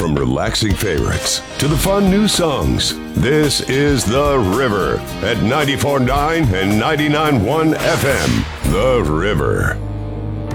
From relaxing favorites to the fun new songs, this is The River at 94.9 and 99.1 FM. The River.